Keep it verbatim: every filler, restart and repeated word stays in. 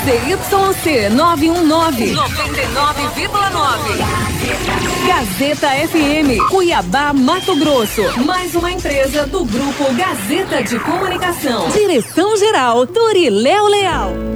Y C nove um nove, noventa e nove vírgula nove. Gazeta F M, Cuiabá, Mato Grosso. Mais uma empresa do Grupo Gazeta de Comunicação. Direção-Geral, Turiléo Leal.